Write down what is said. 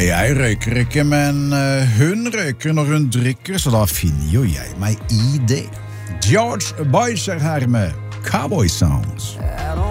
Jeg røyker ikke, men hun røyker når hun drikker, så da finner jo jeg meg i det. George Boyce her med Cowboy Sounds. At